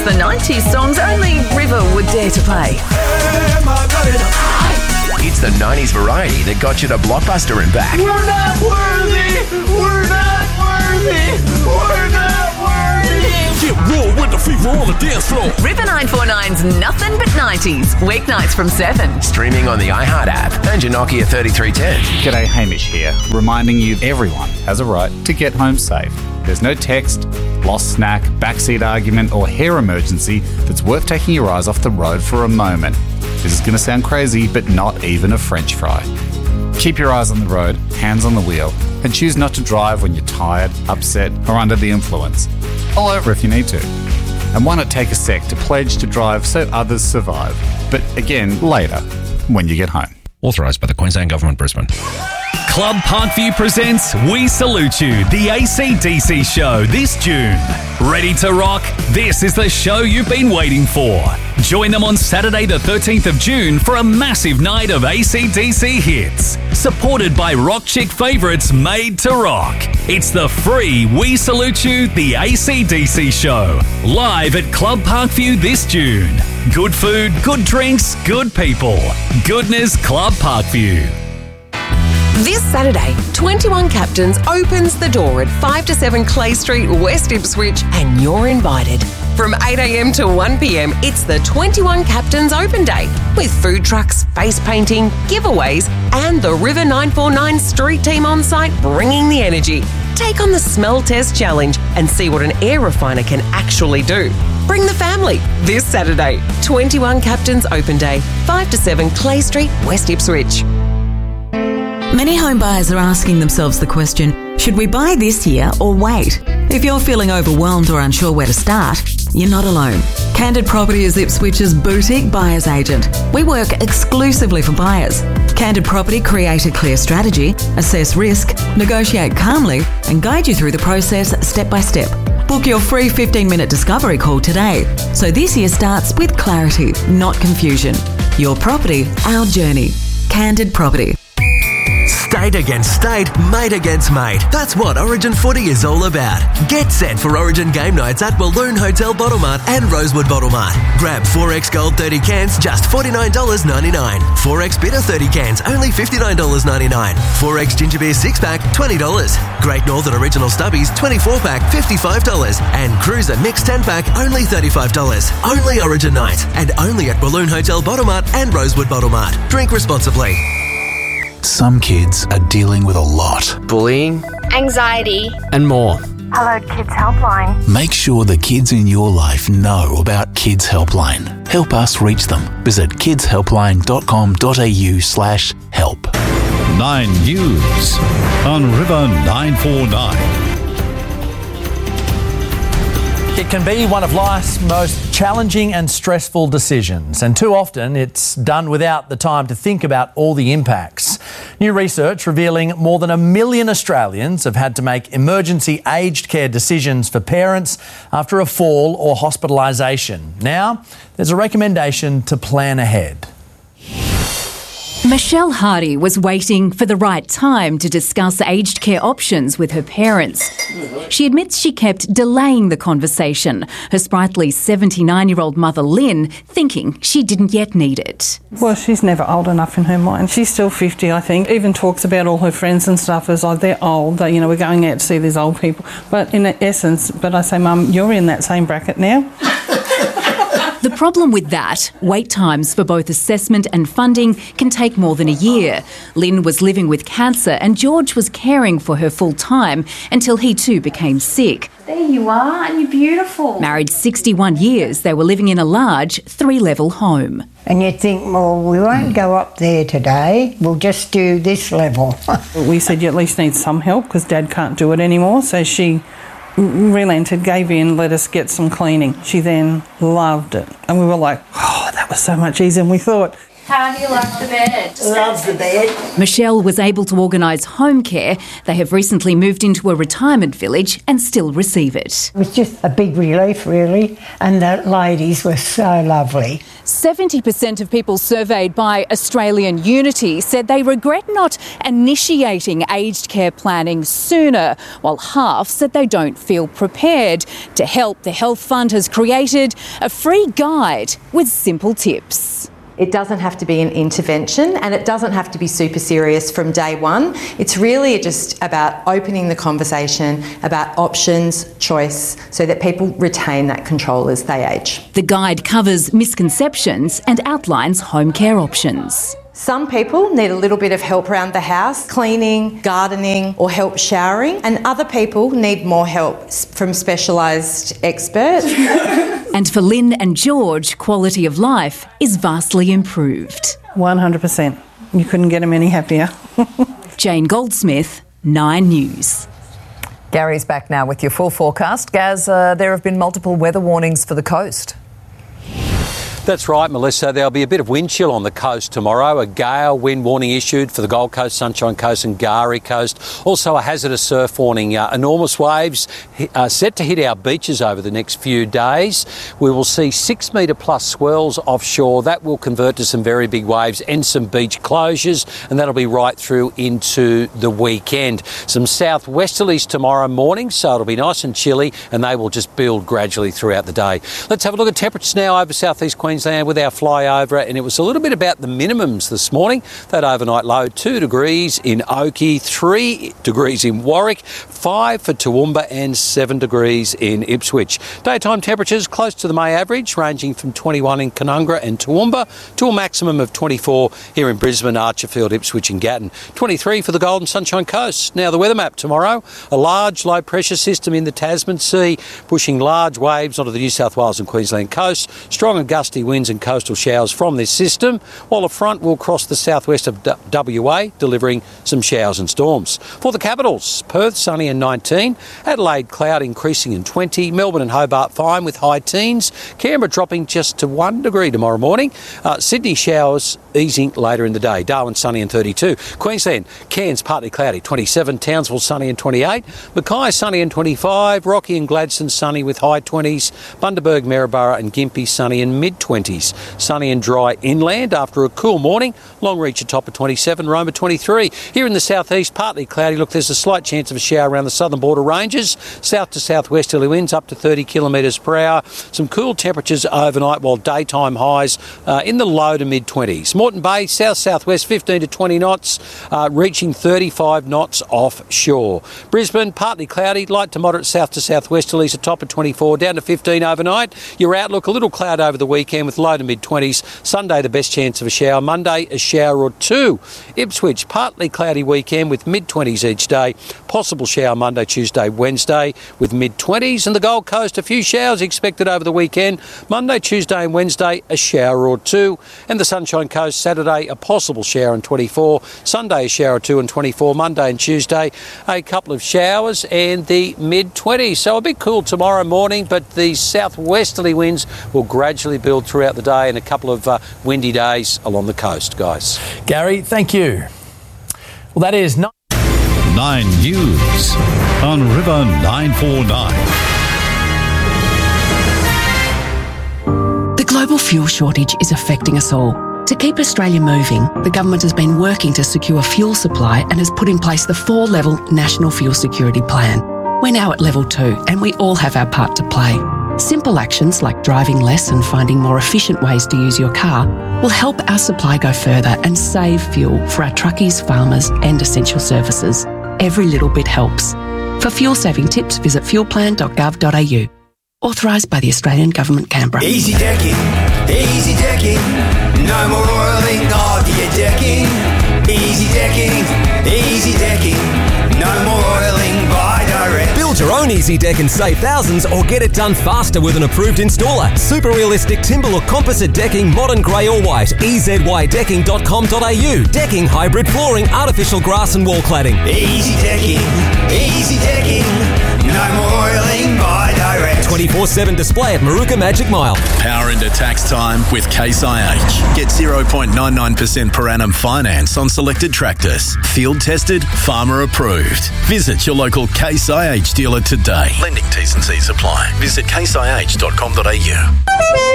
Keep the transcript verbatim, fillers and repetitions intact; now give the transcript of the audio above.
the nineties songs only River would dare to play. It's the nineties variety that got you to Blockbuster and back. We're not worthy! We're not worthy! We're not worthy! Get raw with the fever on the dance floor. River nine forty-nine's Nothing But nineties, weeknights from seven. Streaming on the iHeart app and your Nokia thirty-three ten. G'day, Hamish here, reminding you everyone has a right to get home safe. There's no text, lost snack, backseat argument or hair emergency that's worth taking your eyes off the road for a moment. This is going to sound crazy, but not even a French fry. Keep your eyes on the road, hands on the wheel, and choose not to drive when you're tired, upset, or under the influence. Pull over if you need to. And why not take a sec to pledge to drive so others survive? But again, later, when you get home. Authorised by the Queensland Government, Brisbane. Club Parkview presents We Salute You, the A C D C show this June. Ready to rock? This is the show you've been waiting for. Join them on Saturday the thirteenth of June for a massive night of A C D C hits, supported by rock chick favourites Made to Rock. It's the free We Salute You, the A C D C show, live at Club Parkview this June. Good food, good drinks, good people. Goodness Club Parkview. This Saturday, twenty-one Captains opens the door at five to seven Clay Street, West Ipswich, and you're invited. From eight a.m. to one p.m, it's the twenty-one Captains Open Day, with food trucks, face painting, giveaways, and the River nine forty-nine street team on site bringing the energy. Take on the smell test challenge and see what an air refiner can actually do. Bring the family this Saturday. twenty-one Captains Open Day, five to seven Clay Street, West Ipswich. Many home buyers are asking themselves the question, should we buy this year or wait? If you're feeling overwhelmed or unsure where to start, you're not alone. Candid Property is Ipswich's boutique buyer's agent. We work exclusively for buyers. Candid Property create a clear strategy, assess risk, negotiate calmly, and guide you through the process step by step. Book your free fifteen-minute discovery call today. So this year starts with clarity, not confusion. Your property, our journey. Candid Property. State against state, mate against mate. That's what Origin Footy is all about. Get set for Origin game nights at Walloon Hotel Bottlemart and Rosewood Bottlemart. Grab four X Gold thirty cans, just forty-nine dollars ninety-nine. four X Bitter thirty cans, only fifty-nine dollars ninety-nine. four X Ginger Beer six pack, twenty dollars. Great Northern Original Stubbies twenty-four pack, fifty-five dollars. And Cruiser Mixed ten pack, only thirty-five dollars. Only Origin night. And only at Walloon Hotel Bottlemart and Rosewood Bottlemart. Drink responsibly. Some kids are dealing with a lot. Bullying, anxiety, and more. Hello Kids Helpline. Make sure the kids in your life know about Kids Helpline. Help us reach them. Visit kidshelpline.com.au slash help. Nine News on River nine forty-nine. It can be one of life's most challenging and stressful decisions, and too often it's done without the time to think about all the impacts. New research revealing more than a million Australians have had to make emergency aged care decisions for parents after a fall or hospitalisation. Now, there's a recommendation to plan ahead. Michelle Hardy was waiting for the right time to discuss aged care options with her parents. She admits she kept delaying the conversation, her sprightly seventy-nine-year-old mother Lynn thinking she didn't yet need it. Well, she's never old enough in her mind. She's still fifty, I think. Even talks about all her friends and stuff as like they're old, they, you know, we're going out to see these old people. But in essence, but I say, Mum, you're in that same bracket now. The problem with that, wait times for both assessment and funding can take more than a year. Lynn was living with cancer and George was caring for her full time until he too became sick. There you are, and you're beautiful. Married sixty-one years, they were living in a large three-level home. And you think, well, we won't go up there today, we'll just do this level. We said you at least need some help because Dad can't do it anymore, so she relented, gave in, let us get some cleaning. She then loved it. And we were like, oh, that was so much easier than we thought. How do you like the bed? Loves the bed. Michelle was able to organise home care. They have recently moved into a retirement village and still receive it. It was just a big relief, really, and the ladies were so lovely. seventy percent of people surveyed by Australian Unity said they regret not initiating aged care planning sooner, while half said they don't feel prepared. To help, the Health Fund has created a free guide with simple tips. It doesn't have to be an intervention and it doesn't have to be super serious from day one. It's really just about opening the conversation about options, choice, so that people retain that control as they age. The guide covers misconceptions and outlines home care options. Some people need a little bit of help around the house, cleaning, gardening or help showering, and other people need more help from specialised experts. And for Lynn and George, quality of life is vastly improved. one hundred percent. You couldn't get them any happier. Jane Goldsmith, Nine News. Gary's back now with your full forecast. Gaz, uh, there have been multiple weather warnings for the coast. That's right, Melissa. There'll be a bit of wind chill on the coast tomorrow. A gale wind warning issued for the Gold Coast, Sunshine Coast and Gari Coast. Also a hazardous surf warning. Uh, enormous waves uh, set to hit our beaches over the next few days. We will see six metre plus swells offshore. That will convert to some very big waves and some beach closures, and that'll be right through into the weekend. Some southwesterlies tomorrow morning, so it'll be nice and chilly, and they will just build gradually throughout the day. Let's have a look at temperatures now over southeast Queensland. Queensland with our flyover, and it was a little bit about the minimums this morning. That overnight low, two degrees in Oakey, three degrees in Warwick, five for Toowoomba and seven degrees in Ipswich. Daytime temperatures close to the May average, ranging from twenty-one in Canungra and Toowoomba to a maximum of twenty-four here in Brisbane, Archerfield, Ipswich and Gatton. twenty-three for the Golden Sunshine Coast. Now the weather map tomorrow, a large low pressure system in the Tasman Sea pushing large waves onto the New South Wales and Queensland coast, strong and gusty winds and coastal showers from this system, while a front will cross the southwest of W A, delivering some showers and storms. For the capitals, Perth sunny and nineteen, Adelaide cloud increasing in twenty, Melbourne and Hobart fine with high teens, Canberra dropping just to one degree tomorrow morning, uh, Sydney showers easing later in the day, Darwin sunny and thirty-two, Queensland, Cairns partly cloudy, twenty-seven, Townsville sunny and twenty-eight, Mackay sunny and twenty-five, Rocky and Gladstone sunny with high twenties, Bundaberg, Maryborough and Gympie sunny and mid twenties. Sunny and dry inland after a cool morning. Longreach a top of twenty-seven, Roma twenty-three. Here in the southeast, partly cloudy. Look, there's a slight chance of a shower around the southern border ranges. South to southwesterly winds up to thirty kilometres per hour. Some cool temperatures overnight, while daytime highs uh, in the low to mid twenties. Moreton Bay, south-southwest, fifteen to twenty knots, uh, reaching thirty-five knots offshore. Brisbane, partly cloudy, light to moderate south to southwesterlies, a top of twenty-four, down to fifteen overnight. Your outlook, a little cloud over the weekend with low to mid twenties. Sunday, the best chance of a shower. Monday, a shower or two. Ipswich, partly cloudy weekend with mid twenties each day. Possible shower Monday, Tuesday, Wednesday with mid twenties. And the Gold Coast, a few showers expected over the weekend. Monday, Tuesday and Wednesday, a shower or two. And the Sunshine Coast, Saturday, a possible shower and twenty-four. Sunday, a shower or two and twenty-four. Monday and Tuesday, a couple of showers and the mid twenties. So a bit cool tomorrow morning, but the southwesterly winds will gradually build throughout the day and a couple of uh, windy days along the coast, guys. Gary, thank you. Well, that is nine, nine News on River nine forty-nine. The global fuel shortage is affecting us all. To keep Australia moving, the government has been working to secure fuel supply and has put in place the four-level National Fuel Security Plan. We're now at level two and we all have our part to play. Simple actions like driving less and finding more efficient ways to use your car will help our supply go further and save fuel for our truckies, farmers and essential services. Every little bit helps. For fuel saving tips, visit fuel plan dot gov dot a u. Authorised by the Australian Government, Canberra. Easy decking, easy decking, no more oiling of your decking. Easy decking, easy decking, no more oiling by direct. Build your own Easy Deck and save thousands, or get it done faster with an approved installer. Super realistic timber or composite decking, modern grey or white. e z y decking dot com dot a u. Decking, hybrid flooring, artificial grass and wall cladding. Easy decking, easy decking, no more oiling by direct. twenty-four seven display at Maruka Magic Mile. Power into tax time with Case I H. Get zero point nine nine percent per annum finance on selected tractors. Field tested, farmer approved. Visit your local Case I H dealer today. Lending T's and C's apply. Visit case I H dot com dot a u.